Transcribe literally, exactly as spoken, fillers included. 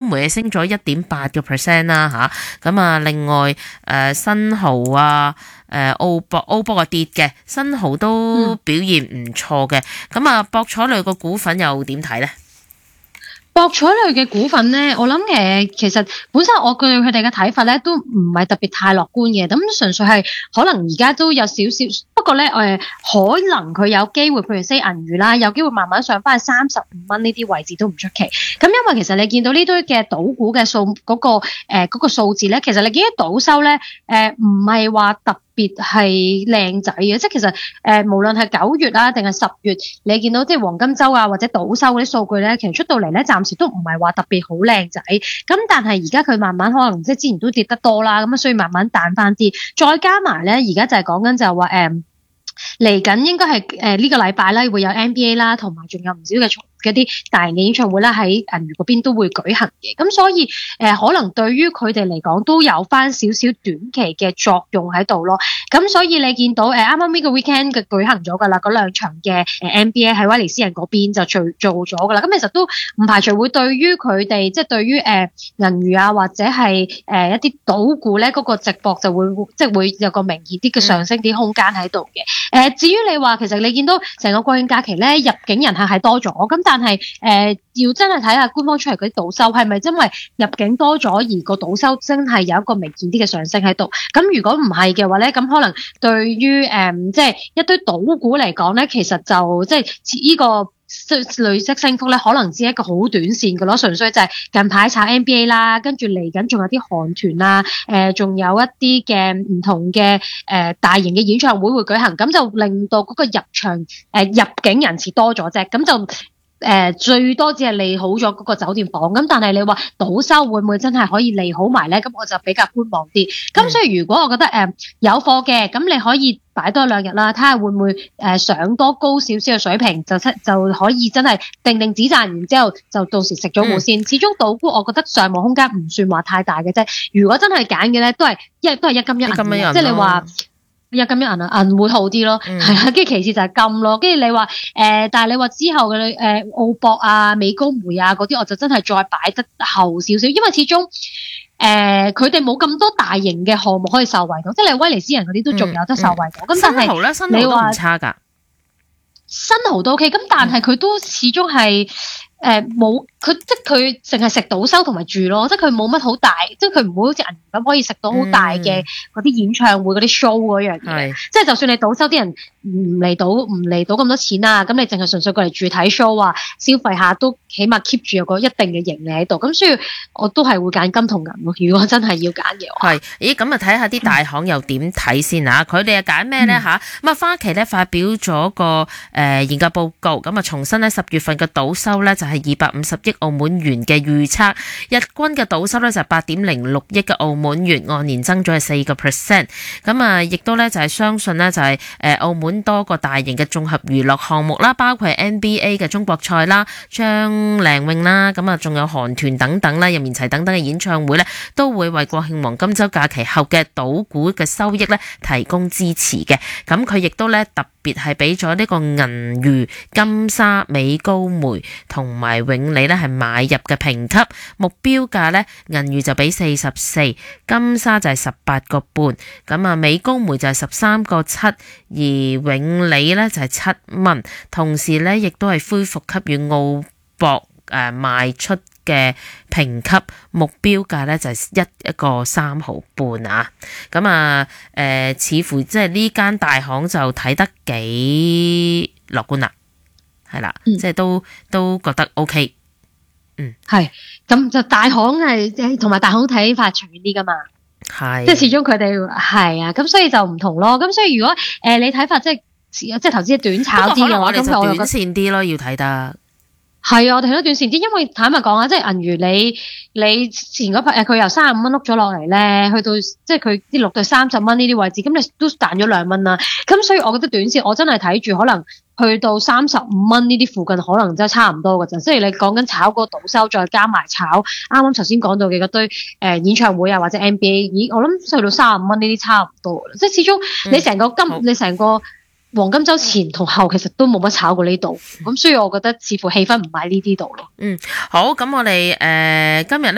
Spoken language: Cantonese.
梅係升咗一點八個 percent 啦吓，咁啊另外誒、呃、新濠啊誒澳博澳博啊跌嘅，新濠都表現唔錯嘅，咁啊博彩類個股份又點睇咧？ 博彩類嘅股份咧，我諗誒、呃，其實本身我對佢哋嘅睇法咧，都唔係特別太樂觀嘅。咁純粹係可能而家都有少少，不過咧誒、呃，可能佢有機會，譬如 say 銀娛啦，有機會慢慢上翻去三十五蚊呢啲位置都唔出奇。咁因為其實你見到呢堆嘅賭股嘅數嗰個誒嗰、呃嗰個數字咧，其實你見到賭收咧誒唔係話特別係靚仔嘅，即係其實誒、呃、無論係九月啊定係十月，你見到即係黃金週啊或者賭收嗰啲數據咧，其實出到嚟咧暫時都唔係話特別好靚仔。咁但係而家佢慢慢可能即係之前都跌得多啦，咁啊所以慢慢彈翻啲，再加埋咧而家就係講緊就係話誒嚟緊應該係誒呢個禮拜咧會有 N B A 啦，同埋仲有唔少嘅嗰啲大型嘅演唱會咧喺銀娛嗰邊都會舉行嘅，咁所以誒、呃、可能對於佢哋嚟講都有翻少少短期嘅作用喺度咯。咁所以你見到誒啱啱呢個 weekend 嘅舉行咗㗎啦，嗰兩場嘅誒 N B A 喺威尼斯人嗰邊就做做咗㗎啦。咁其實都唔排除會對於佢哋即係對於誒、呃、銀娛啊或者係誒、呃、一啲賭股咧嗰、那個直播就會即係會有個明顯啲嘅上升啲空間喺度嘅。誒、呃、至於你話其實你見到成個國慶假期咧入境人客係多咗，咁但係誒、呃、要真係睇下官方出嚟嗰啲賭收係咪因為入境多咗而個賭收真係有一個明顯啲嘅上升喺度。咁如果唔係嘅話咧，咁可能對於誒即係一堆賭股嚟講咧，其實就即係呢個累積升幅咧，可能只係一個好短線嘅咯，純粹就係近排炒 N B A 啦，跟住嚟緊仲有啲韓團啊，誒、呃、仲有一啲嘅唔同嘅誒、呃、大型嘅演唱會會舉行，咁就令到嗰個入場誒、呃、入境人次多咗啫，咁就。誒、呃、最多只係利好咗嗰個酒店房，咁但係你話賭收會唔會真係可以利好埋咧？咁我就比較觀望啲。咁、嗯、所以如果我覺得誒、呃、有貨嘅，咁你可以擺多兩日啦，睇下會唔會誒、呃、上多高少少嘅水平，就出就可以真係定定止賺，然之後就到時食咗糊先。嗯、始終賭股我覺得上網空間唔算話太大嘅啫。如果真係揀嘅咧，都係一都係一金一銀嘅，即係你話。一金一銀啊，銀會好啲咯，係啊、嗯，跟住其次就係金咯，跟住你話誒、呃，但係你話之後嘅誒、呃、澳博啊、美高梅啊嗰啲，我就真係再擺得後少少，因為始終誒佢哋冇咁多大型嘅項目可以受惠到，即係你威尼斯人嗰啲都仲有得受惠到。咁、嗯嗯、但係新濠咧，新濠都唔差㗎，新濠都 OK，咁但係佢都始終係。誒冇佢即係佢淨係食賭收同埋住咯，即係佢冇乜好大，即係佢唔會好似銀娛咁可以食到好大嘅嗰啲演唱會嗰啲 show 嗰樣嘢。即係就算你賭收啲人唔嚟賭唔嚟賭咁多錢啊，咁你淨係純粹過嚟住睇 show 啊，消費下都起碼 keep 住有個一定嘅盈利喺度。咁所以我都係會揀金同銀咯。如果真係要揀嘅話， 係咦咁啊睇下啲大行又點睇先啊？佢哋又揀咩咧嚇？咁啊花旗咧發表咗個誒、呃、研究報告，咁啊重新咧十月份嘅賭收咧就係二百五十億澳門元嘅預測，日均嘅賭收咧就係八點零六億嘅澳門元，按年增長係四個 percent。咁啊，亦都咧就係相信咧就係誒澳門多個大型嘅綜合娛樂項目啦，包括係 N B A 嘅中國賽啦、張靚穎啦，咁啊仲有韓團等等啦、任賢齊等等嘅演唱會咧，都會為國慶黃金週假期後嘅賭股嘅收益咧提供支持嘅。咁佢亦都咧特別係俾咗呢個銀娛、金沙、美高梅同埋永利咧係買入嘅評級，目標價咧銀娛就俾四十四，金沙就係十八個半，咁啊美高梅就係十三個七，而永利咧就係七蚊，同時咧亦都係恢復給予澳博誒賣出嘅評級，目標價咧就係一一個三毫半啊！咁啊誒，似乎即係呢間大行就睇得幾樂觀啦，係啦，嗯、即係都都覺得 OK。嗯，係咁就大行係同埋大行睇法長遠啲噶嘛，係即係始終佢哋係啊，咁所以就唔同咯。咁所以如果誒、呃、你睇法即係即係投資短炒啲嘅話，咁就短線啲咯，要睇得。係啊，我哋睇得短線啲，因為坦白講啊，即係銀娛你你前嗰排誒佢由三十五蚊碌咗落嚟咧，去到即係佢啲落到三十蚊呢啲位置，咁你都彈咗兩蚊啦。咁所以我覺得短線我真係睇住可能去到三十五蚊呢啲附近，可能真係差唔多㗎咋。即係你講緊炒個賭收，再加埋炒啱啱頭先講到嘅嗰堆誒、呃、演唱會啊或者 N B A， 咦我諗去到三十五蚊呢啲差唔多啦。即係始終你成個金、嗯、你成個。黃金週前同後其實都冇乜炒過呢度，咁所以我覺得似乎氣氛唔喺呢啲度咯。 嗯，好，咁我哋誒、呃、今日咧。